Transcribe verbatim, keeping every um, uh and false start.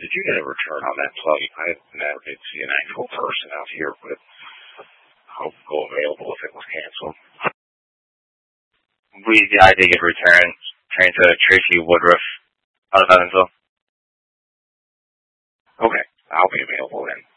did you get a return on that plug? I never did see an actual person out here, but I'll go available if it was canceled. We, I did get a return, turned to Tracy Woodruff out of Evansville. Okay, I'll be available then.